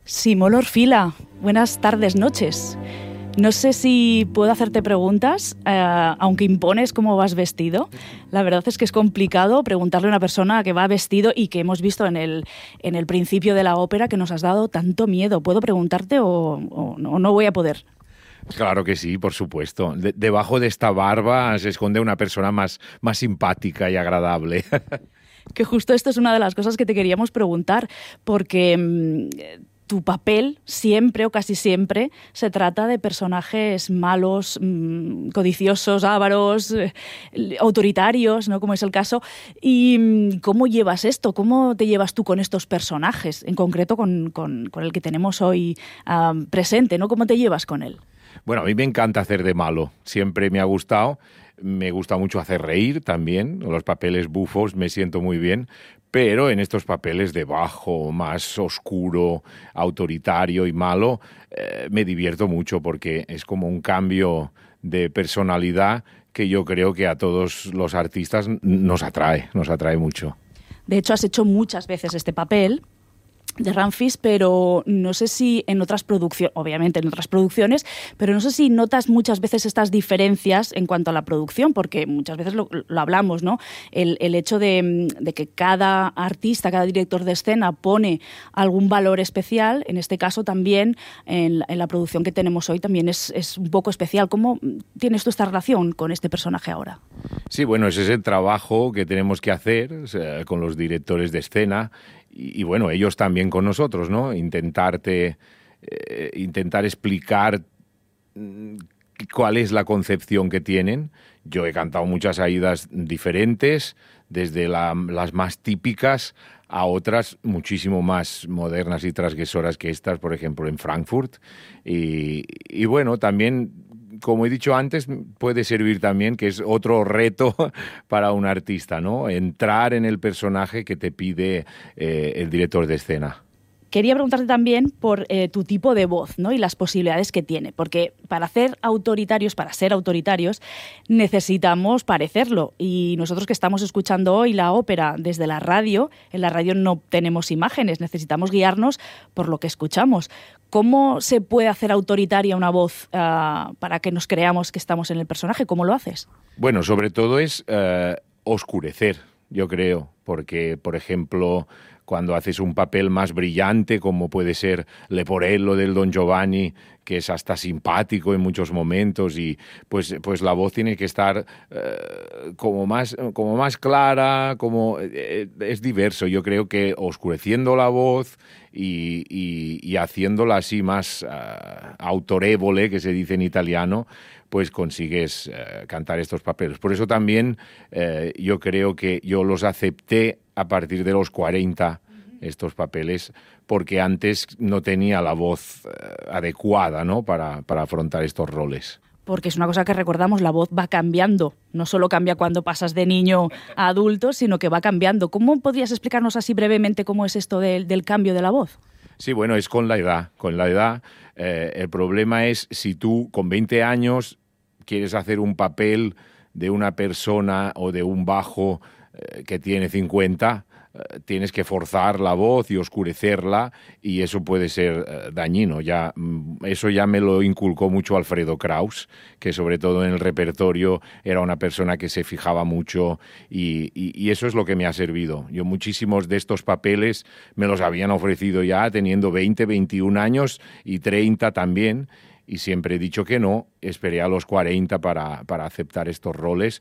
Simón Orfila, buenas tardes, noches. No sé si puedo hacerte preguntas, aunque impones cómo vas vestido. La verdad es que es complicado preguntarle a una persona que va vestido y que hemos visto en el principio de la ópera que nos has dado tanto miedo. ¿Puedo preguntarte o no voy a poder? Claro que sí, por supuesto. Debajo de esta barba se esconde una persona más simpática y agradable. Que justo esto es una de las cosas que te queríamos preguntar, porque tu papel siempre o casi siempre se trata de personajes malos, codiciosos, ávaros, autoritarios, ¿no? Como es el caso. ¿Y cómo llevas esto? ¿Cómo te llevas tú con estos personajes, en concreto con el que tenemos hoy presente, ¿no? ¿Cómo te llevas con él? Bueno, a mí me encanta hacer de malo. Siempre me ha gustado. Me gusta mucho hacer reír también. Los papeles bufos me siento muy bien. Pero en estos papeles de bajo, más oscuro, autoritario y malo, me divierto mucho porque es como un cambio de personalidad que yo creo que a todos los artistas nos atrae mucho. De hecho, has hecho muchas veces este papel de Ramfis, pero no sé si en otras producciones, obviamente en otras producciones, pero no sé si notas muchas veces estas diferencias en cuanto a la producción, porque muchas veces lo hablamos, ¿no? El hecho de que cada artista, cada director de escena pone algún valor especial, en este caso también en la producción que tenemos hoy también es un poco especial. ¿Cómo tienes tú esta relación con este personaje ahora? Sí, bueno, ese es el trabajo que tenemos que hacer, o sea, con los directores de escena y bueno, ellos también con nosotros, ¿no? Intentar explicar cuál es la concepción que tienen. Yo he cantado muchas aidas diferentes, desde las más típicas a otras muchísimo más modernas y transgresoras que estas, por ejemplo, en Frankfurt. Y bueno, también, como he dicho antes, puede servir también, que es otro reto para un artista, ¿no? Entrar en el personaje que te pide el director de escena. Quería preguntarte también por tu tipo de voz, ¿no? Y las posibilidades que tiene, porque para ser autoritarios, necesitamos parecerlo. Y nosotros que estamos escuchando hoy la ópera desde la radio, en la radio no tenemos imágenes, necesitamos guiarnos por lo que escuchamos. ¿Cómo se puede hacer autoritaria una voz para que nos creamos que estamos en el personaje? ¿Cómo lo haces? Bueno, sobre todo es oscurecer, yo creo, porque, por ejemplo, cuando haces un papel más brillante, como puede ser Leporello del Don Giovanni, que es hasta simpático en muchos momentos, y pues la voz tiene que estar como más clara, es diverso. Yo creo que oscureciendo la voz y haciéndola así más autorevole, que se dice en italiano, pues consigues cantar estos papeles. Por eso también yo creo que yo los acepté a partir de los 40, estos papeles, porque antes no tenía la voz adecuada, ¿no? para afrontar estos roles. Porque es una cosa que recordamos, la voz va cambiando. No solo cambia cuando pasas de niño a adulto, sino que va cambiando. ¿Cómo podrías explicarnos así brevemente cómo es esto del cambio de la voz? Sí, bueno, es con la edad. Con la edad, el problema es si tú con 20 años quieres hacer un papel de una persona o de un bajo que tiene 50, tienes que forzar la voz y oscurecerla, y eso puede ser dañino. Eso ya me lo inculcó mucho Alfredo Kraus, que sobre todo en el repertorio era una persona que se fijaba mucho, y eso es lo que me ha servido. Yo muchísimos de estos papeles me los habían ofrecido ya teniendo 20, 21 años y 30 también, y siempre he dicho que no. Esperé a los 40 para aceptar estos roles,